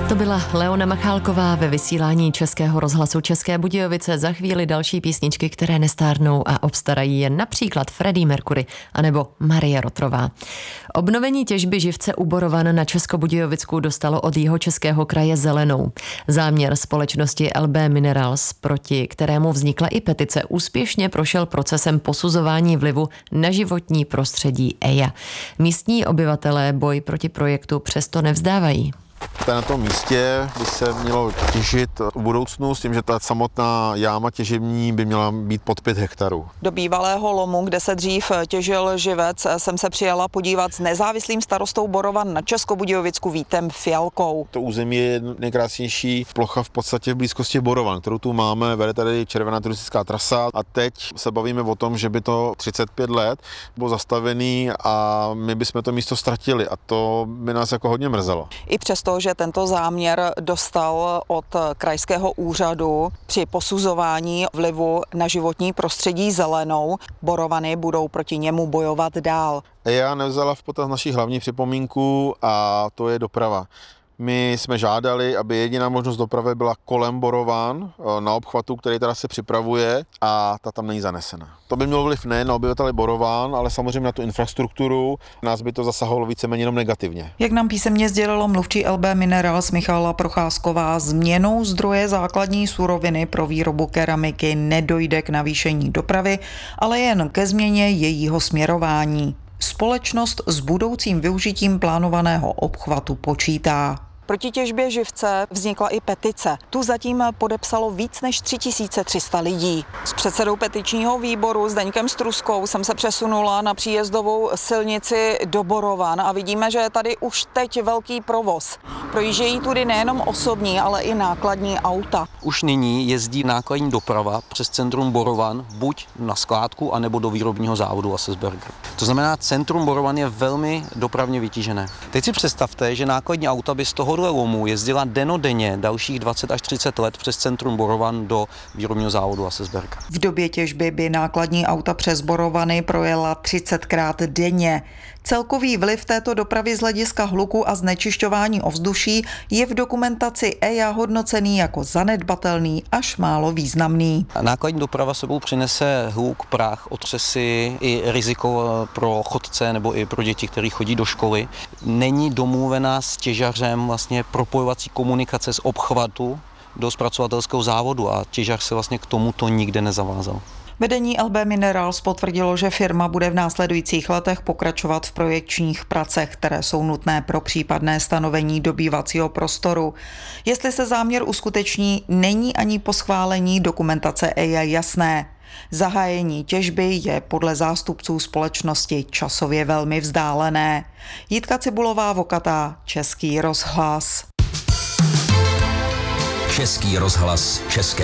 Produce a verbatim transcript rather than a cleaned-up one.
To byla Leona Machálková ve vysílání Českého rozhlasu České Budějovice. Za chvíli další písničky, které nestárnou a obstarají je například Freddie Mercury anebo Marie Rotrová. Obnovení těžby živce u Borovan na Českobudějovicku dostalo od Jihočeského kraje zelenou. Záměr společnosti L B Minerals, proti kterému vznikla i petice, úspěšně prošel procesem posuzování vlivu na životní prostředí E I A. Místní obyvatelé boj proti projektu přesto nevzdávají. Na tom místě by se mělo těžit v budoucnu s tím, že ta samotná jáma těžební by měla být pod pět hektarů. Do bývalého lomu, kde se dřív těžil živec, jsem se přijela podívat s nezávislým starostou Borovan na Českobudějovicku Vítem Fialkou. To území je nejkrásnější plocha v podstatě v blízkosti Borovan, kterou tu máme, vede tady červená turistická trasa a teď se bavíme o tom, že by to třicet pět let bylo zastavený a my bychom to místo ztratili a to by nás jako hodně mrzelo. I přesto, že tento záměr dostal od krajského úřadu při posuzování vlivu na životní prostředí zelenou, Borovany budou proti němu bojovat dál. E I A nevzala v potaz naši hlavní připomínku a to je doprava. My jsme žádali, aby jediná možnost dopravy byla kolem Borovan na obchvatu, který teda se připravuje a ta tam není zanesena. To by mělo vliv nejen na obyvatele Borovan, ale samozřejmě na tu infrastrukturu. Nás by to zasahovalo víceméně jenom negativně. Jak nám písemně sdělilo mluvčí L B Minerals Michála Procházková, změnou zdroje základní suroviny pro výrobu keramiky nedojde k navýšení dopravy, ale jen ke změně jejího směrování. Společnost s budoucím využitím plánovaného obchvatu počítá. Proti těžbě živce vznikla i petice. Tu zatím podepsalo víc než tři tisíce tři sta lidí. S předsedou petičního výboru Zdeňkem Struskou jsem se přesunula na příjezdovou silnici do Borovan a vidíme, že je tady už teď velký provoz. Projíždějí tudy nejenom osobní, ale i nákladní auta. Už nyní jezdí nákladní doprava přes centrum Borovan buď na skládku, anebo do výrobního závodu Assesberger. To znamená, centrum Borovan je velmi dopravně vytížené. Teď si představte, že nákladní auta by z toho lomu jezdila dennodenně dalších dvacet až třicet let přes centrum Borovan do výrobního závodu Assesberger. V době těžby by nákladní auta přes Borovany projela třicetkrát denně. Celkový vliv této dopravy z hlediska hluku a znečišťování ovzduší je v dokumentaci E I A hodnocený jako zanedbatelný až málo významný. Nákladní doprava sebou přinese hluk, prach, otřesy i riziko pro chodce nebo i pro děti, kteří chodí do školy. Není domluvená s těžařem vlastně propojovací komunikace z obchvatu do zpracovatelského závodu a těžař se vlastně k tomuto nikde nezavázal. Vedení L B Minerals potvrdilo, že firma bude v následujících letech pokračovat v projekčních pracech, které jsou nutné pro případné stanovení dobývacího prostoru. Jestli se záměr uskuteční, není ani po schválení dokumentace E I A jasné. Zahájení těžby je podle zástupců společnosti časově velmi vzdálené. Jitka Cibulová Vokatá, Český rozhlas. Český rozhlas České